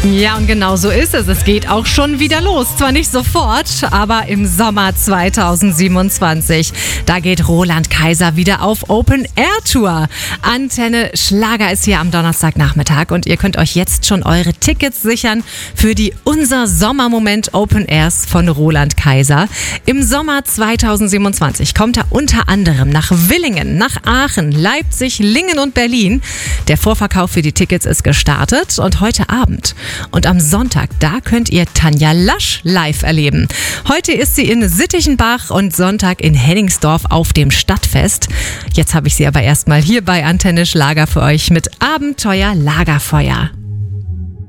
Ja, und genau so ist es. Es geht auch schon wieder los. Zwar nicht sofort, aber im Sommer 2027. Da geht Roland Kaiser wieder auf Open-Air-Tour. Antenne Schlager ist hier am Donnerstagnachmittag und ihr könnt euch jetzt schon eure Tickets sichern für die Unser Sommermoment Open Airs von Roland Kaiser. Im Sommer 2027 kommt er unter anderem nach Villingen, nach Aachen, Leipzig, Lingen und Berlin. Der Vorverkauf für die Tickets ist gestartet und heute Abend und am Sonntag, da könnt ihr Tanja Lasch live erleben. Heute ist sie in Sittichenbach und Sonntag in Hennigsdorf auf dem Stadtfest. Jetzt habe ich sie aber erstmal hier bei Antenne Schlager für euch mit Abenteuer Lagerfeuer.